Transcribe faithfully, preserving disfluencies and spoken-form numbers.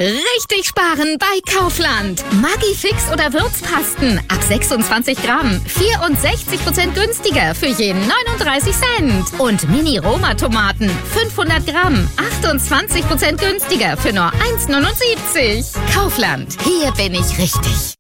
Richtig sparen bei Kaufland. Maggi-Fix oder Würzpasten ab sechsundzwanzig Gramm. vierundsechzig Prozent günstiger für je neununddreißig Cent. Und Mini-Roma-Tomaten fünfhundert Gramm. achtundzwanzig Prozent günstiger für nur eins Komma neunundsiebzig. Kaufland. Hier bin ich richtig.